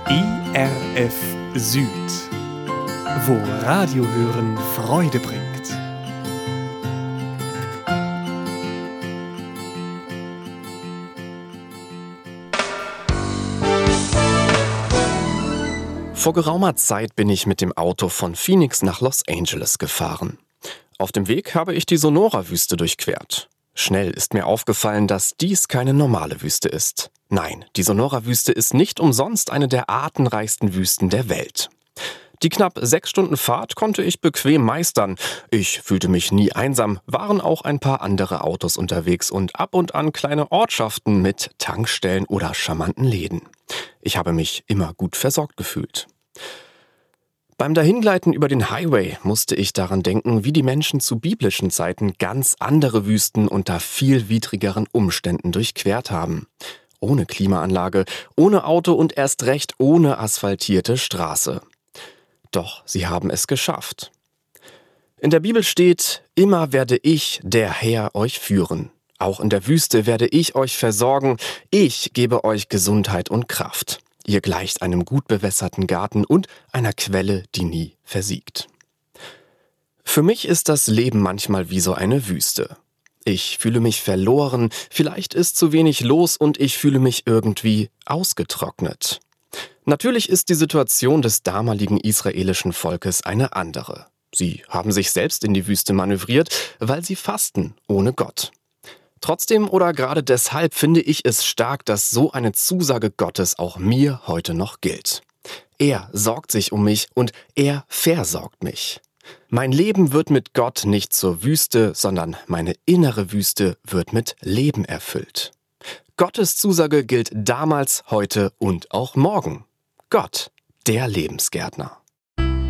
ERF Süd, wo Radiohören Freude bringt. Vor geraumer Zeit bin ich mit dem Auto von Phoenix nach Los Angeles gefahren. Auf dem Weg habe ich die Sonora-Wüste durchquert. Schnell ist mir aufgefallen, dass dies keine normale Wüste ist. Nein, die Sonora-Wüste ist nicht umsonst eine der artenreichsten Wüsten der Welt. Die knapp 6 Stunden Fahrt konnte ich bequem meistern. Ich fühlte mich nie einsam, waren auch ein paar andere Autos unterwegs und ab und an kleine Ortschaften mit Tankstellen oder charmanten Läden. Ich habe mich immer gut versorgt gefühlt. Beim Dahingleiten über den Highway musste ich daran denken, wie die Menschen zu biblischen Zeiten ganz andere Wüsten unter viel widrigeren Umständen durchquert haben. Ohne Klimaanlage, ohne Auto und erst recht ohne asphaltierte Straße. Doch sie haben es geschafft. In der Bibel steht: Immer werde ich, der Herr, euch führen. Auch in der Wüste werde ich euch versorgen. Ich gebe euch Gesundheit und Kraft. Ihr gleicht einem gut bewässerten Garten und einer Quelle, die nie versiegt. Für mich ist das Leben manchmal wie so eine Wüste. Ich fühle mich verloren, vielleicht ist zu wenig los und ich fühle mich irgendwie ausgetrocknet. Natürlich ist die Situation des damaligen israelischen Volkes eine andere. Sie haben sich selbst in die Wüste manövriert, weil sie fasten ohne Gott. Trotzdem oder gerade deshalb finde ich es stark, dass so eine Zusage Gottes auch mir heute noch gilt. Er sorgt sich um mich und er versorgt mich. Mein Leben wird mit Gott nicht zur Wüste, sondern meine innere Wüste wird mit Leben erfüllt. Gottes Zusage gilt damals, heute und auch morgen. Gott, der Lebensgärtner.